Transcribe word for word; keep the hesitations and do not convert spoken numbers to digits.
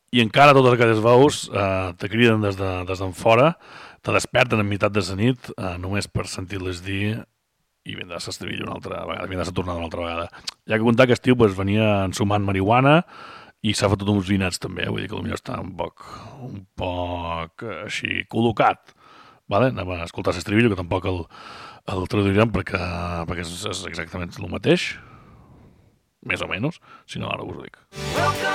i encara totes aquestes veus eh, te criden des d'en de, des fora, te desperten en meitat de la nit eh, només per sentir-les dir i vindrà l'estribillo una altra vegada, vindrà la tornada una altra vegada. Ja que contar que estiu pues, venia ensumant marihuana i s'ha fotut uns vinats també, vull dir que potser està un poc, un poc eh, així col·locat. Vale? Anem a escoltar l'estribillo, que tampoc el, el traduirem perquè, perquè és, és exactament el mateix, més o menys, si no ara us ho dic. Welcome